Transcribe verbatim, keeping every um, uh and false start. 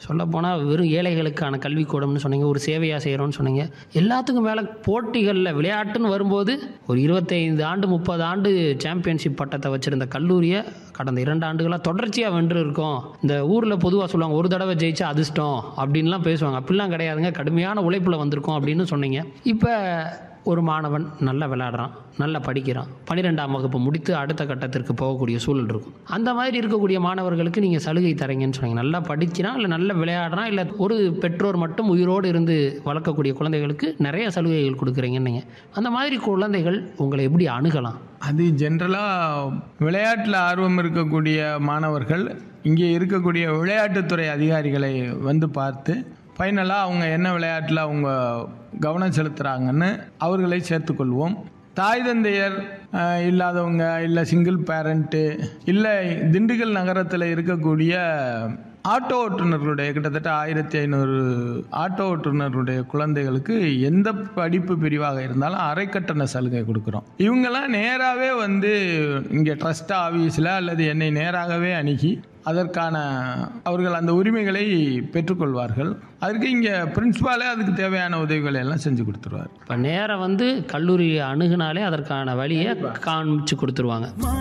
சொல்லப்போனால் வெறும் ஏழைகளுக்கான கல்விக்கூடம்னு சொன்னீங்க, ஒரு சேவையாக செய்கிறோன்னு சொன்னீங்க. எல்லாத்துக்கும் மேலே போட்டிகளில் விளையாட்டுன்னு வரும்போது ஒரு இருபத்தைந்து ஆண்டு முப்பது ஆண்டு சாம்பியன்ஷிப் பட்டத்தை வச்சுருந்த கல்லூரியை கடந்த இரண்டு ஆண்டுகளாக தொடர்ச்சியாக வென்று இருக்கோம். இந்த ஊரில் பொதுவாக சொல்லுவாங்க, ஒரு தடவை ஜெயிச்சா அதிர்ஷ்டம் அப்படின்லாம் பேசுவாங்க. அப்படிலாம் கிடையாதுங்க, கடுமையான உழைப்பில் வந்திருக்கோம் அப்படின்னு சொன்னீங்க. இப்போ ஒரு மாணவன் நல்லா விளையாடுறான், நல்லா படிக்கிறான், பன்னிரெண்டாம் வகுப்பு முடித்து அடுத்த கட்டத்திற்கு போகக்கூடிய சூழல் இருக்கும். அந்த மாதிரி இருக்கக்கூடிய மாணவர்களுக்கு நீங்கள் சலுகை தரீங்கன்னு சொன்னீங்க. நல்லா படிக்கிறான், இல்லை நல்லா விளையாடுறான், இல்லை ஒரு பெற்றோர் மட்டும் உயிரோடு இருந்து வளர்க்கக்கூடிய குழந்தைகளுக்கு நிறைய சலுகைகள் கொடுக்குறீங்கன்னு நீங்கள். அந்த மாதிரி குழந்தைகள் உங்களை எப்படி அணுகலாம்? அது ஜென்ரலாக விளையாட்டில் ஆர்வம் இருக்கக்கூடிய மாணவர்கள் இங்கே இருக்கக்கூடிய விளையாட்டுத்துறை அதிகாரிகளை வந்து பார்த்து ஃபைனலாக அவங்க என்ன விளையாட்டில் அவங்க கவனம் செலுத்துகிறாங்கன்னு அவர்களை சேர்த்துக்கொள்வோம். தாய் தந்தையர் இல்லாதவங்க, இல்லை சிங்கிள் பேரண்ட்டு, இல்லை திண்டுக்கல் நகரத்தில் இருக்கக்கூடிய ஆட்டோ ஓட்டுநர்களுடைய கிட்டத்தட்ட ஆயிரத்தி ஐநூறு ஆட்டோ ஓட்டுநருடைய குழந்தைகளுக்கு எந்த படிப்பு பிரிவாக இருந்தாலும் அரைக்கட்டண சலுகை கொடுக்குறோம். இவங்கெல்லாம் நேராகவே வந்து இங்கே ட்ரஸ்ட் ஆஃபீஸில் அல்லது என்னை நேராகவே அணுகி அதற்கான அவர்கள் அந்த உரிமைகளை பெற்றுக்கொள்வார்கள். அதுக்கு இங்கே பிரின்சிபாலே அதுக்கு தேவையான உதவிகளை எல்லாம் செஞ்சு கொடுத்துருவார். இப்போ நேராக வந்து கல்லூரியை அணுகுனாலே அதற்கான வழியை காமிச்சு கொடுத்துருவாங்க.